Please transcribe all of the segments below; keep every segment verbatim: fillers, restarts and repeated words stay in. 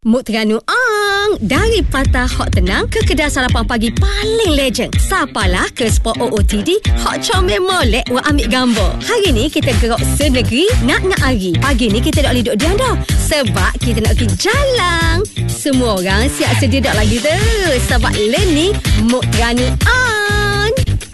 Mood Terengganu Ang. Dari Patah Hot Tenang ke kedai sarapan pagi paling legend. Sapalah ke spot O O T D Hot Comel molek wa ambil gambar. Hari ni kita gerak senegeri nak-nak hari. Pagi ni kita tak boleh duduk diam dah. Sebab kita nak pergi jalan. Semua orang siap sedia dak lagi tu. Sebab lain ni Mood Terengganu Ang.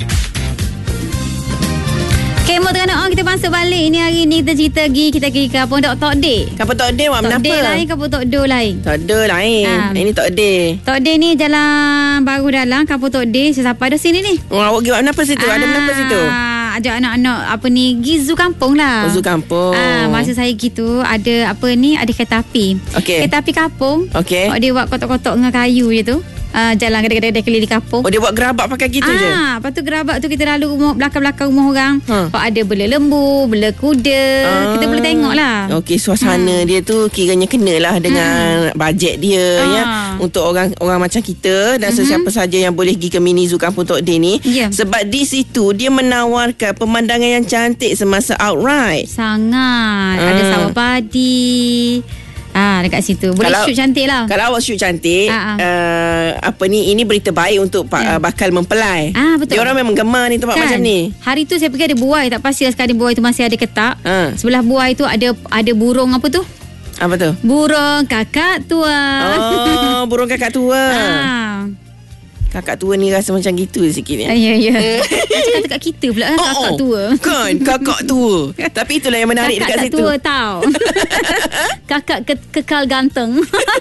Okay, Mood Terengganu Ang, kita masuk balik ni hari ni. Kita cerita pergi, kita pergi kampung Tok Tok Dek. Kampung Tok Dek, Mak, kenapa? Tok Dek lain, kampung Tok Do lain. Tok Do lain. Ha. Ini Tok Dek. Tok Dek ni jalan baru dalam kampung Tok Dek. Sesiapa ada sini ni. Oh, awak pergi kenapa situ? Ah, ada kenapa situ? Ajak anak-anak apa ni, pergi zoo kampung lah. Oh, zoo kampung. Ah, masa saya gitu, ada apa ni, ada kereta api. Okey. Kereta api kampung. Okey. Dia buat kotak-kotak dengan kayu je tu. Uh, jalan kedai-kedai keliling kampung. Oh, dia buat gerabak pakai gitu ah, je? Ah, lepas tu gerabak tu kita lalu rumah, belakang-belakang rumah orang. Ha. Lepas ada bela lembu, bela kuda. Ah. Kita boleh tengok lah. Okey, suasana hmm. dia tu kiranya kenalah dengan hmm. bajet dia ah. ya. Untuk orang orang macam kita dan mm-hmm. sesiapa saja yang boleh pergi ke mini zoo kampung Tok Dek ni. Yeah. Sebab di situ dia menawarkan pemandangan yang cantik semasa outride. Sangat. Ah. Ada sawah padi. Ah, dekat situ. Boleh kalau, shoot cantik lah. Kalau awak shoot cantik, ah, ah. Uh, apa ni, ini berita baik untuk yeah. uh, bakal mempelai. Ah, betul. Dia orang memang gemar ni tempat kan? Macam ni. Hari tu saya pergi ada buai, tak pastilah sekarang buai tu masih ada ke tak. Ah. Sebelah buai tu ada ada burung apa tu? Apa tu? Burung kakak tua. Oh, burung kakak tua. Ah. Kakak tua ni rasa macam gitu sikit ya. Ya, ya. Macam kata kat kita pula oh, kakak oh. tua. Kan, kakak tua. Tapi itulah yang menarik kakak dekat situ. Kakak tak tua tau. Kakak ke- kekal ganteng.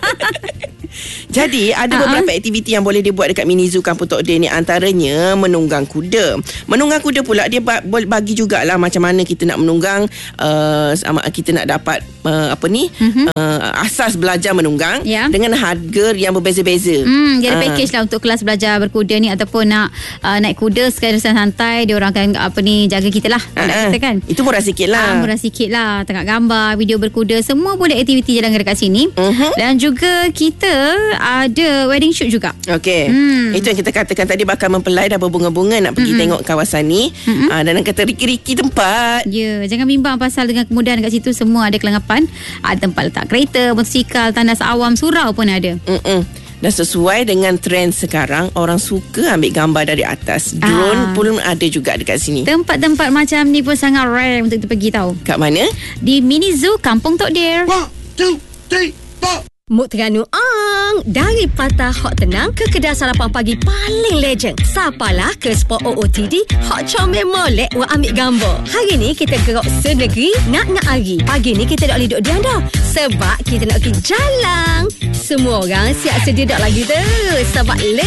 Jadi ada uh-huh. beberapa aktiviti yang boleh dibuat dekat mini zoo kampung Tok Dek ni. Antaranya menunggang kuda. Menunggang kuda pula dia bagi jugalah macam mana kita nak menunggang, uh, sama kita nak dapat uh, apa ni uh-huh. uh, asas belajar menunggang yeah. dengan harga yang berbeza-beza. Hmm, dia ada uh. package lah untuk kelas belajar berkuda ni, ataupun nak uh, naik kuda sekadar santai, dia orang akan apa ni jaga kita lah. Uh-huh. Kita kan. Itu murah sikit lah. Uh, murah sikit lah. Tengok gambar, video berkuda, semua boleh aktiviti jalan dekat sini. Uh-huh. Dan juga kita ada wedding shoot juga. Okey. Hmm. Itu yang kita katakan tadi, bakal mempelai dah berbunga-bunga nak pergi mm-hmm. tengok kawasan ni. Mm-hmm. Aa, dan nak kata riki-riki tempat. Ya, yeah, jangan bimbang pasal dengan kemudahan dekat situ semua ada kelengkapan. Ada tempat letak kereta, motosikal, tandas awam, surau pun ada. Mm-mm. Dan sesuai dengan trend sekarang, orang suka ambil gambar dari atas. Drone ah. pun ada juga dekat sini. Tempat-tempat macam ni pun sangat rare untuk kita pergi tahu. Kat mana? Di mini zoo kampung Tok Dek. One, two, three, four. Mood Terengganu Ang. Dari Patah Hot Tenang ke kedai sarapan pagi paling legend. Sapalah ke spot O O T D Hot Comel molek wa ambil gambar. Hari ni kita gerak senegeri nak-nak hari. Pagi ni kita tak boleh duduk diam dah. Sebab kita nak pergi jalan. Semua orang siap sedia dak lagi tu. Sebab